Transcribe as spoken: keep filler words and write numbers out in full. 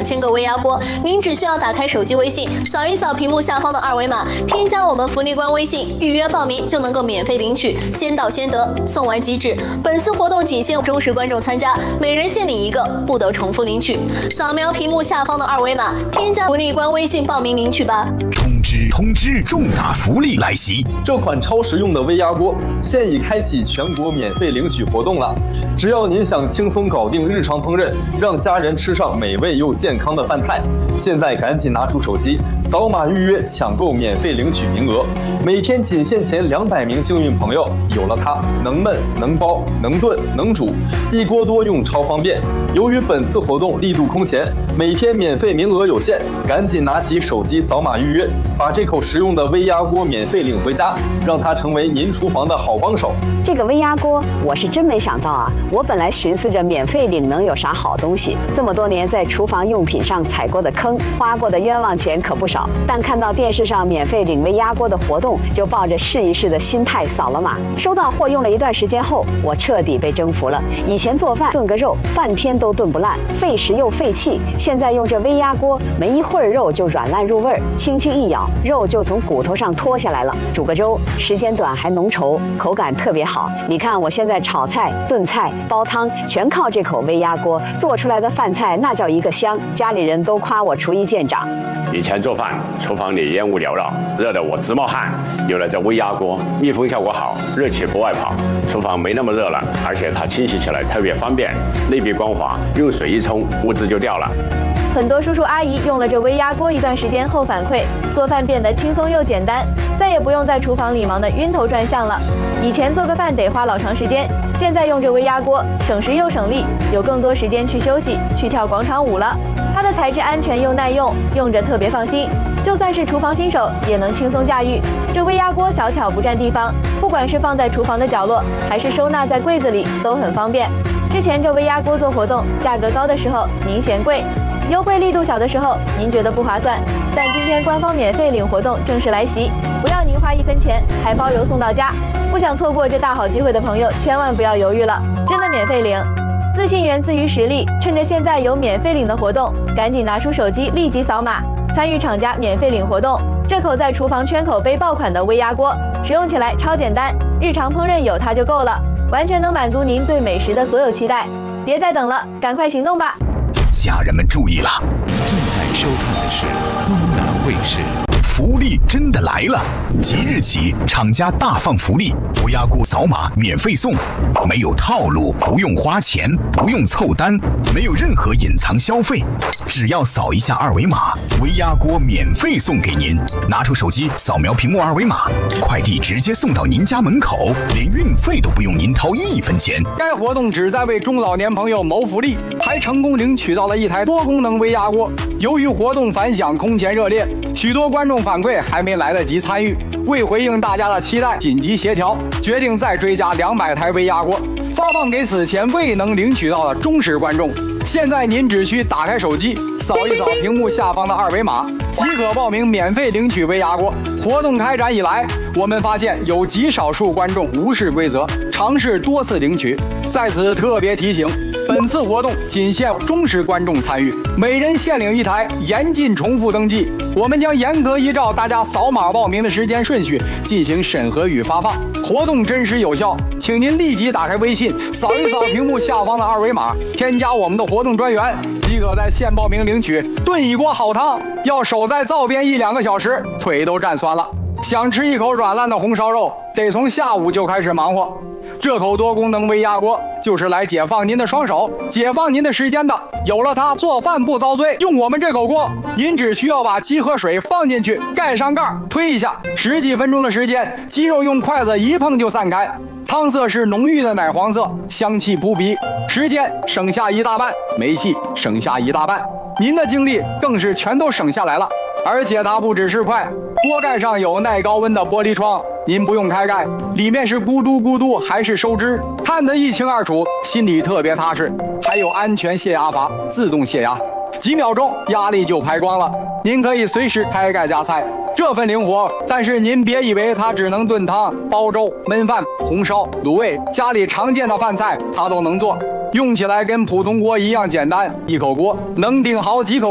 两千个微压锅。您只需要打开手机微信，扫一扫屏幕下方的二维码，添加我们福利官微信，预约报名就能够免费领取，先到先得，送完即止。本次活动仅限忠实观众参加，每人限领一个，不得重复领取。扫描屏幕下方的二维码，添加福利官微信报名领取吧。 通知通知，重大福利来袭！ 这款超实用的微压锅现已开启全国免费领取活动了。只要您想轻松搞定日常烹饪，让家人吃上美味又健康的饭菜，现在赶紧拿出手机，扫码预约抢购免费领取名额。每天仅限前两百名幸运朋友，有了它，能焖能包能炖能煮，一锅多用超方便。由于本次活动力度空前，每天免费名额有限，赶紧拿起手机扫码预约，把这口实用的微压锅免费领回家，让它成为您厨房的好帮手。 这个微压锅我是真没想到啊！我本来寻思着免费领能有啥好东西，这么多年在厨房用品上踩过的坑，花过的冤枉钱可不少。但看到电视上免费领微压锅的活动，就抱着试一试的心态扫了码。收到货用了一段时间后，我彻底被征服了。以前做饭炖个肉半天都炖不烂，费时又费气，现在用这微压锅，没一会儿肉就软烂入味儿，轻轻一咬，肉就从骨头上脱下来了。煮个粥，时间短还浓稠，口感特别好。你看我现在炒菜、炖菜、煲汤，全靠这口微压锅做出来的饭菜，那叫一个香，家里人都夸我厨艺见长。 以前做饭，厨房里烟雾缭绕，热得我直冒汗。有了这微压锅，密封效果好，热气不外跑，厨房没那么热了，而且它清洗起来特别方便，内壁光滑，用水一冲，污渍就掉了。 很多叔叔阿姨用了这微压锅一段时间后反馈，做饭变得轻松又简单，再也不用在厨房里忙得晕头转向了。以前做个饭得花老长时间，现在用这微压锅省时又省力，有更多时间去休息，去跳广场舞了。它的材质安全又耐用，用着特别放心，就算是厨房新手也能轻松驾驭。这微压锅小巧不占地方，不管是放在厨房的角落，还是收纳在柜子里，都很方便。之前这微压锅做活动，价格高的时候您嫌贵，优惠力度小的时候您觉得不划算，但今天官方免费领活动正式来袭，不要您花一分钱，还包邮送到家。不想错过这大好机会的朋友，千万不要犹豫了，真的免费领。自信源自于实力，趁着现在有免费领的活动，赶紧拿出手机立即扫码，参与厂家免费领活动。这口在厨房圈口杯爆款的微压锅，使用起来超简单，日常烹饪有它就够了，完全能满足您对美食的所有期待。别再等了，赶快行动吧！ 家人们注意了， 正在收看的是东南卫视。 福利真的来了！即日起，厂家大放福利，微压锅扫码免费送，没有套路，不用花钱，不用凑单，没有任何隐藏消费，只要扫一下二维码，微压锅免费送给您。拿出手机扫描屏幕二维码，快递直接送到您家门口，连运费都不用您掏一分钱。 该活动旨在为中老年朋友谋福利，还成功领取到了一台多功能微压锅。由于活动反响空前热烈，许多观众反馈还没来得及参与，为回应大家的期待，紧急协调，决定再追加两百台微压锅，发放给此前未能领取到的忠实观众。现在您只需打开手机，扫一扫屏幕下方的二维码，即可报名免费领取微压锅。活动开展以来，我们发现有极少数观众无视规则，尝试多次领取。在此特别提醒，本次活动仅限忠实观众参与，每人限领一台，严禁重复登记。我们将严格依照大家扫码报名的时间顺序进行审核与发放，活动真实有效，请您立即打开微信，扫一扫屏幕下方的二维码，添加我们的活动专员，即可在线报名领取。炖一锅好汤，要守在灶边一两个小时，腿都站酸了。想吃一口软烂的红烧肉，得从下午就开始忙活。这口多功能微压锅就是来解放您的双手，解放您的时间的。有了它，做饭不遭罪。用我们这口锅，您只需要把鸡和水放进去，盖上盖，推一下，十几分钟的时间，鸡肉用筷子一碰就散开。汤色是浓郁的奶黄色，香气扑鼻，时间省下一大半，煤气省下一大半，您的精力更是全都省下来了。而且它不只是快，锅盖上有耐高温的玻璃窗，您不用开盖，里面是咕嘟咕嘟还是收汁，看得一清二楚，心里特别踏实。还有安全泄压阀，自动泄压，几秒钟压力就排光了，您可以随时开盖加菜，这份灵活。但是您别以为它只能炖汤、煲粥、焖饭、红烧、卤味，家里常见的饭菜它都能做，用起来跟普通锅一样简单，一口锅能顶好几口。